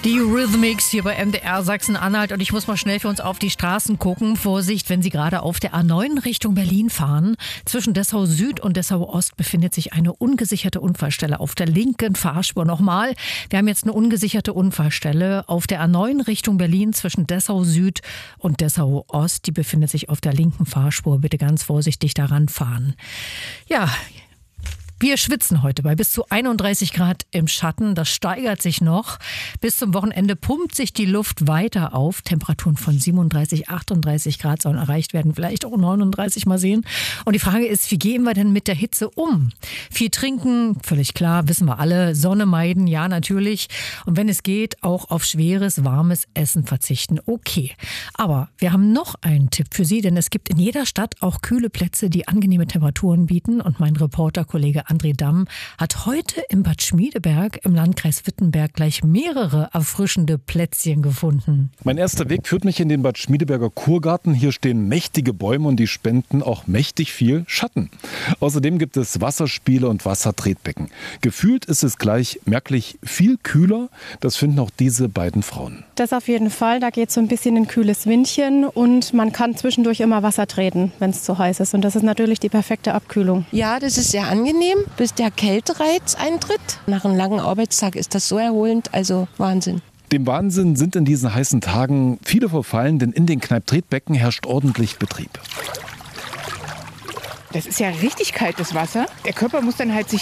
Die Eurythmics hier bei MDR Sachsen-Anhalt und ich muss mal schnell für uns auf die Straßen gucken. Vorsicht, wenn Sie gerade auf der A9 Richtung Berlin fahren. Zwischen Dessau Süd und Dessau Ost befindet sich eine ungesicherte Unfallstelle auf der linken Fahrspur. Nochmal, wir haben jetzt eine ungesicherte Unfallstelle auf der A9 Richtung Berlin zwischen Dessau Süd und Dessau Ost. Die befindet sich auf der linken Fahrspur. Bitte ganz vorsichtig daran fahren. Ja, wir schwitzen heute bei bis zu 31 Grad im Schatten. Das steigert sich noch. Bis zum Wochenende pumpt sich die Luft weiter auf. Temperaturen von 37, 38 Grad sollen erreicht werden. Vielleicht auch 39, mal sehen. Und die Frage ist, wie gehen wir denn mit der Hitze um? Viel trinken, völlig klar, wissen wir alle. Sonne meiden, ja natürlich. Und wenn es geht, auch auf schweres, warmes Essen verzichten. Okay. Aber wir haben noch einen Tipp für Sie, denn es gibt in jeder Stadt auch kühle Plätze, die angenehme Temperaturen bieten. Und mein Reporterkollege André Damm hat heute im Bad Schmiedeberg im Landkreis Wittenberg gleich mehrere erfrischende Plätzchen gefunden. Mein erster Weg führt mich in den Bad Schmiedeberger Kurgarten. Hier stehen mächtige Bäume und die spenden auch mächtig viel Schatten. Außerdem gibt es Wasserspiele und Wassertretbecken. Gefühlt ist es gleich merklich viel kühler. Das finden auch diese beiden Frauen. Das auf jeden Fall. Da geht so ein bisschen ein kühles Windchen und man kann zwischendurch immer Wasser treten, wenn es zu heiß ist. Und das ist natürlich die perfekte Abkühlung. Ja, das ist sehr angenehm, bis der Kältereiz eintritt. Nach einem langen Arbeitstag ist das so erholend, also Wahnsinn. Dem Wahnsinn sind in diesen heißen Tagen viele verfallen, denn in den Kneipp-Tretbecken herrscht ordentlich Betrieb. Das ist ja richtig kaltes Wasser. Der Körper muss dann halt sich